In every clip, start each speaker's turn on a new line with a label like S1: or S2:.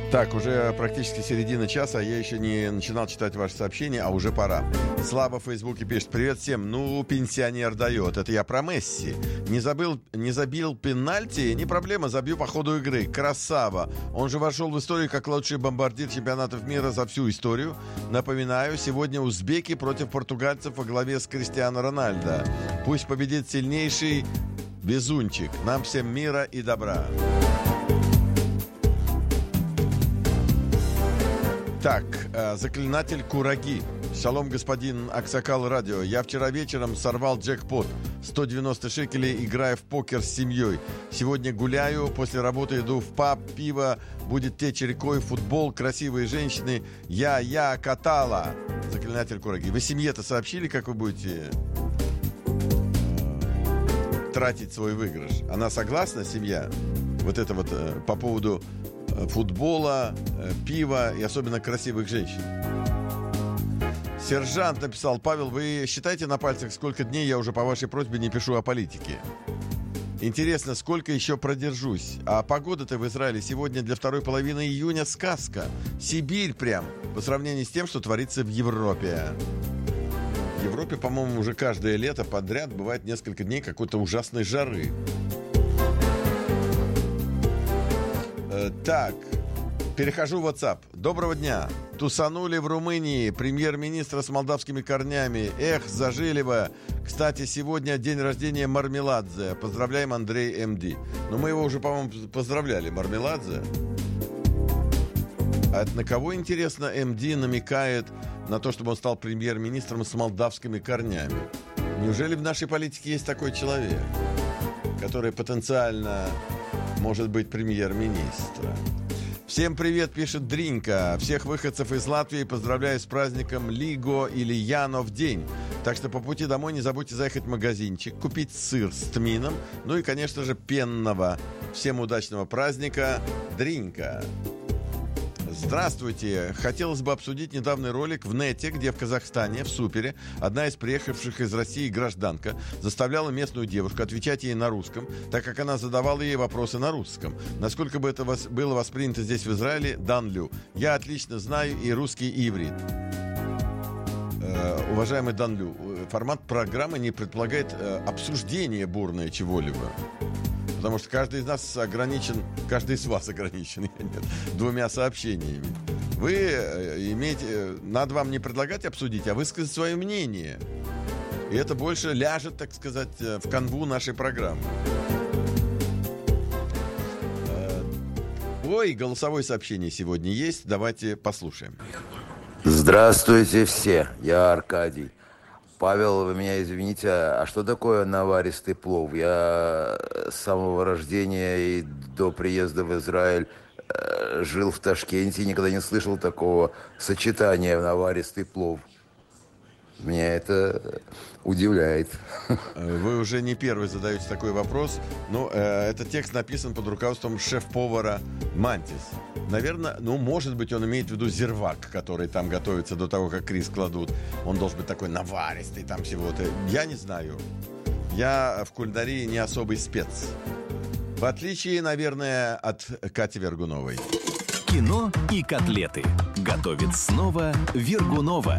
S1: Так, уже практически середина часа, а я еще не начинал читать ваши сообщения, а уже пора. Слава в Фейсбуке пишет: привет всем. Ну, пенсионер дает. Это я про Месси. Не забил пенальти, не проблема, забью по ходу игры. Красава. Он же вошел в историю как лучший бомбардир чемпионатов мира за всю историю. Напоминаю, сегодня узбеки против португальцев во главе с Криштиану Рональдо. Пусть победит сильнейший везунчик. Нам всем мира и добра. Так, заклинатель Кураги. Шалом, господин Аксакал Радио. Я вчера вечером сорвал джекпот. 190 шекелей, играя в покер с семьей. Сегодня гуляю, после работы иду в паб, пиво будет течь рекой, футбол, красивые женщины. Я катала. Заклинатель Кураги. Вы семье-то сообщили, как вы будете тратить свой выигрыш? Она согласна, семья? Вот это вот по поводу футбола, пива и особенно красивых женщин. Сержант написал: Павел, вы считайте на пальцах, сколько дней я уже по вашей просьбе не пишу о политике. Интересно, сколько еще продержусь. А погода-то в Израиле сегодня для второй половины июня сказка. Сибирь прям, по сравнению с тем, что творится в Европе. В Европе, по-моему, уже каждое лето подряд бывает несколько дней какой-то ужасной жары. Так, перехожу в WhatsApp. Доброго дня. Тусанули в Румынии премьер-министра с молдавскими корнями. Эх, зажили бы. Кстати, сегодня день рождения Мармеладзе. Поздравляем, Андрей МД. Но мы его уже, по-моему, поздравляли, Мармеладзе. А это на кого, интересно, МД намекает на то, чтобы он стал премьер-министром с молдавскими корнями? Неужели в нашей политике есть такой человек, который потенциально может быть премьер-министра? Всем привет, пишет Дринка. Всех выходцев из Латвии поздравляю с праздником Лиго или Янов день. Так что по пути домой не забудьте заехать в магазинчик, купить сыр с тмином, ну и, конечно же, пенного. Всем удачного праздника, Дринка. Здравствуйте. Хотелось бы обсудить недавний ролик в нете, где в Казахстане, в Супере, одна из приехавших из России гражданка заставляла местную девушку отвечать ей на русском, так как она задавала ей вопросы на русском. Насколько бы это было воспринято здесь, в Израиле, Данлю? Я отлично знаю и русский, и иврит. Уважаемый Данлю, формат программы не предполагает обсуждение бурное чего-либо. Потому что каждый из нас ограничен, каждый из вас ограничен, двумя сообщениями. Вы имеете, надо вам не предлагать обсудить, а высказать свое мнение. И это больше ляжет, так сказать, в канву нашей программы. Ой, голосовое сообщение сегодня есть, давайте послушаем.
S2: Здравствуйте все, я Аркадий. Павел, вы меня извините, а что такое наваристый плов? Я с самого рождения и до приезда в Израиль жил в Ташкенте и никогда не слышал такого сочетания наваристый плов. Меня это удивляет.
S1: Вы уже не первый задаете такой вопрос. Но этот текст написан под руководством шеф-повара Мантис. Наверное, может быть, он имеет в виду зирвак, который там готовится до того, как рис кладут. Он должен быть такой наваристый, там всего-то. Я не знаю. Я в кулинарии не особый спец. В отличие, наверное, от Кати Вергуновой.
S3: Кино и котлеты. Готовит снова Вергунова.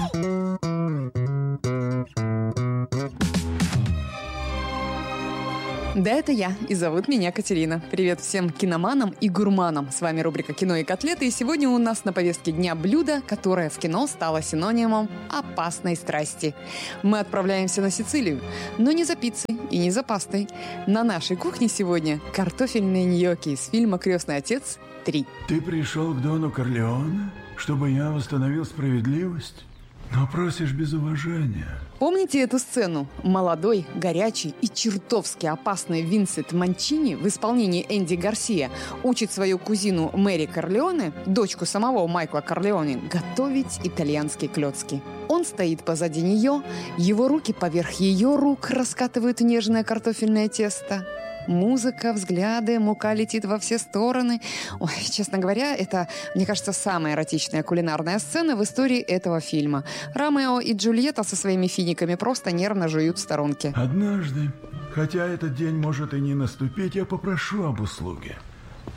S4: Да, это я, и зовут меня Катерина. Привет всем киноманам и гурманам. С вами рубрика «Кино и котлеты», и сегодня у нас на повестке дня блюдо, которое в кино стало синонимом опасной страсти. Мы отправляемся на Сицилию, но не за пиццей и не за пастой. На нашей кухне сегодня картофельные ньокки из фильма «Крестный отец 3».
S5: Ты пришел к Дону Корлеоне, чтобы я восстановил справедливость? Но просишь без уважения.
S4: Помните эту сцену? Молодой, горячий и чертовски опасный Винсент Манчини в исполнении Энди Гарсия учит свою кузину Мэри Корлеоне, дочку самого Майкла Корлеоне, готовить итальянские клёцки. Он стоит позади нее, его руки поверх ее рук раскатывают нежное картофельное тесто. Музыка, взгляды, мука летит во все стороны. Ой, честно говоря, это, мне кажется, самая эротичная кулинарная сцена в истории этого фильма. Ромео и Джульетта со своими финиками просто нервно жуют в сторонке.
S5: Однажды, хотя этот день может и не наступить, я попрошу об услуге.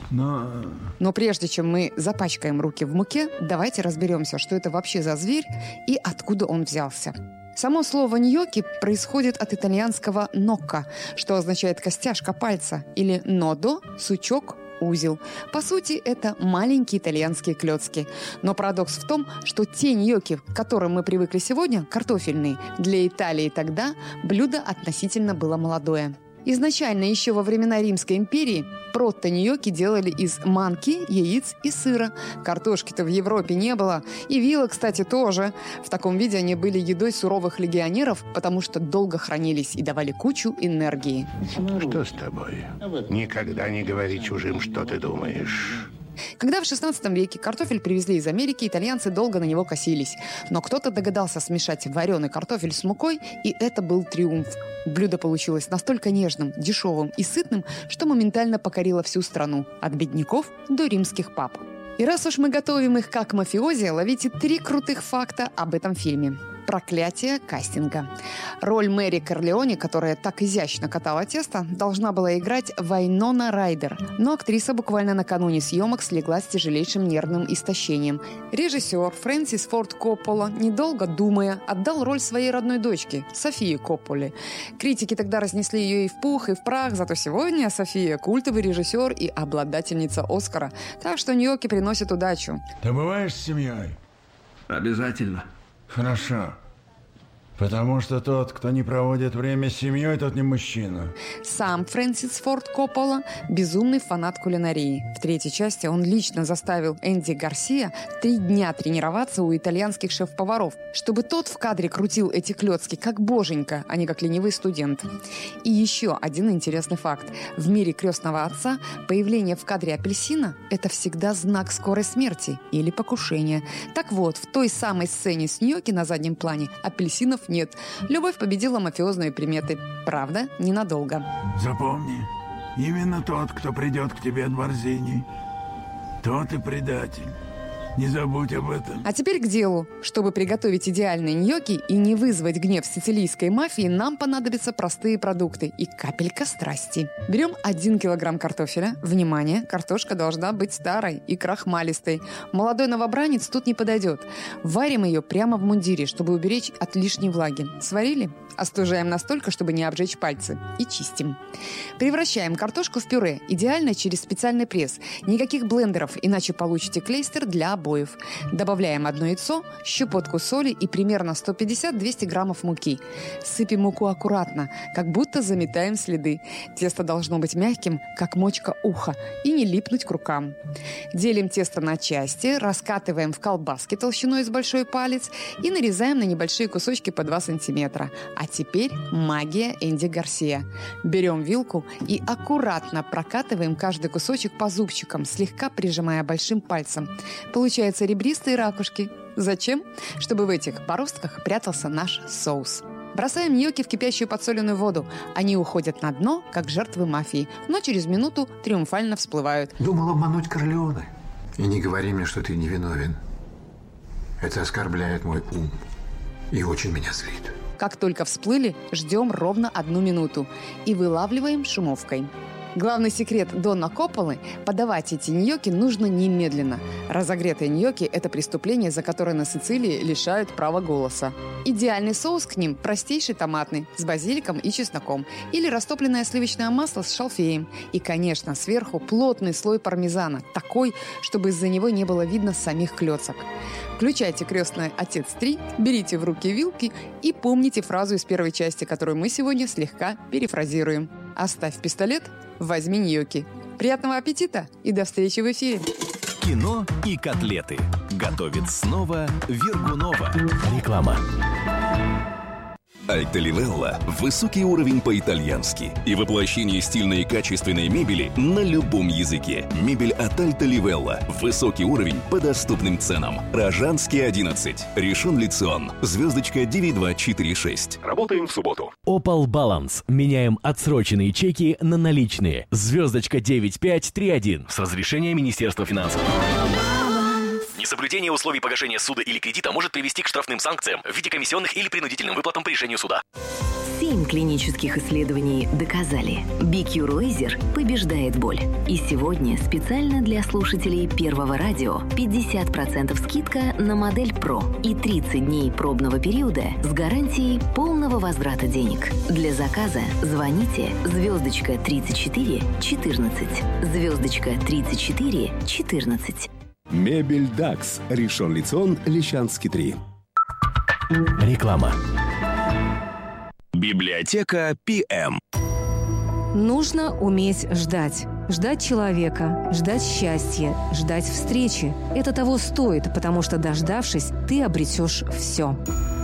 S4: Но прежде чем мы запачкаем руки в муке, давайте разберемся, что это вообще за зверь и откуда он взялся. Само слово «ньокки» происходит от итальянского «нокка», что означает «костяшка пальца», или «нодо» – «сучок», узел. По сути, это маленькие итальянские клёцки. Но парадокс в том, что те ньокки, к которым мы привыкли сегодня, картофельные, для Италии тогда блюдо относительно было молодое. Изначально, еще во времена Римской империи, протто-ньокки делали из манки, яиц и сыра. Картошки-то в Европе не было. И вилок, кстати, тоже. В таком виде они были едой суровых легионеров, потому что долго хранились и давали кучу энергии.
S6: Что с тобой? Никогда не говори чужим, что ты думаешь.
S4: Когда в XVI веке картофель привезли из Америки, итальянцы долго на него косились. Но кто-то догадался смешать вареный картофель с мукой, и это был триумф. Блюдо получилось настолько нежным, дешевым и сытным, что моментально покорило всю страну, от бедняков до римских пап. И раз уж мы готовим их как мафиози, ловите 3 крутых факта об этом фильме. Проклятие кастинга. Роль Мэри Корлеоне, которая так изящно катала тесто, должна была играть Вайнона Райдер. Но актриса буквально накануне съемок слегла с тяжелейшим нервным истощением. Режиссер Фрэнсис Форд Коппола, недолго думая, отдал роль своей родной дочке, Софии Копполе. Критики тогда разнесли ее и в пух, и в прах, зато сегодня София – культовый режиссер и обладательница Оскара. Так что ньокки приносят удачу.
S5: Ты бываешь с семьей?
S7: Обязательно.
S5: Хорошо. Потому что тот, кто не проводит время с семьей, тот не мужчина.
S4: Сам Фрэнсис Форд Коппола – безумный фанат кулинарии. В 3-й части он лично заставил Энди Гарсия 3 дня тренироваться у итальянских шеф-поваров, чтобы тот в кадре крутил эти клёцки как боженька, а не как ленивый студент. И еще один интересный факт. В мире крестного отца появление в кадре апельсина – это всегда знак скорой смерти или покушения. Так вот, в той самой сцене с ньокки на заднем плане апельсинов нет. Любовь победила мафиозные приметы. Правда, ненадолго.
S5: Запомни, именно тот, кто придет к тебе от Борзини, тот и предатель. Не забудь об этом.
S4: А теперь к делу. Чтобы приготовить идеальные ньокки и не вызвать гнев сицилийской мафии, нам понадобятся простые продукты и капелька страсти. Берем 1 килограмм картофеля. Внимание, картошка должна быть старой и крахмалистой. Молодой новобранец тут не подойдет. Варим ее прямо в мундире, чтобы уберечь от лишней влаги. Сварили? Остужаем настолько, чтобы не обжечь пальцы. И чистим. Превращаем картошку в пюре. Идеально через специальный пресс. Никаких блендеров, иначе получите клейстер для обоев. Добавляем 1 яйцо, щепотку соли и примерно 150-200 граммов муки. Сыпем муку аккуратно, как будто заметаем следы. Тесто должно быть мягким, как мочка уха, и не липнуть к рукам. Делим тесто на части, раскатываем в колбаски толщиной с большой палец и нарезаем на небольшие кусочки по 2 сантиметра. А теперь магия Энди Гарсия. Берем вилку и аккуратно прокатываем каждый кусочек по зубчикам, слегка прижимая большим пальцем. Получаются ребристые ракушки. Зачем? Чтобы в этих бороздках прятался наш соус. Бросаем ньокки в кипящую подсоленную воду. Они уходят на дно, как жертвы мафии, но через минуту триумфально всплывают.
S8: Думал обмануть Корлеоне. И не говори мне, что ты невиновен. Это оскорбляет мой ум и очень меня злит.
S4: Как только всплыли, ждем ровно 1 минуту и вылавливаем шумовкой. Главный секрет Дона Копполы – подавать эти ньокки нужно немедленно. Разогретые ньокки – это преступление, за которое на Сицилии лишают права голоса. Идеальный соус к ним – простейший томатный, с базиликом и чесноком, или растопленное сливочное масло с шалфеем. И, конечно, сверху плотный слой пармезана, такой, чтобы из-за него не было видно самих клёцок. Включайте «Крестный отец 3», берите в руки вилки и помните фразу из 1-й части, которую мы сегодня слегка перефразируем. «Оставь пистолет, возьми ньокки». Приятного аппетита и до встречи в эфире.
S3: Кино и котлеты. Готовит снова Вергунова. Реклама.
S9: Альта Ливелла – высокий уровень по-итальянски и воплощение стильной и качественной мебели на любом языке. Мебель от Альта Ливелла. Высокий уровень по доступным ценам. Рожанский, 11. Решен Лицион. Звездочка 9246. Работаем в субботу.
S10: Opal Balance. Меняем отсроченные чеки на наличные. Звездочка 9531. С разрешения Министерства финансов.
S11: Несоблюдение условий погашения суда или кредита может привести к штрафным санкциям в виде комиссионных или принудительным выплатам по решению суда. 7 клинических исследований доказали. BQ Laser побеждает боль. И сегодня специально для слушателей Первого радио 50% скидка на модель Pro и 30 дней пробного периода с гарантией полного возврата денег. Для заказа звоните *34 14 *34 14.
S12: Мебель Дакс. Ришон Лицион, Лещанский 3.
S10: Реклама.
S3: Библиотека ПМ.
S13: Нужно уметь ждать. Ждать человека, ждать счастья, ждать встречи. Это того стоит, потому что, дождавшись, ты обретешь все.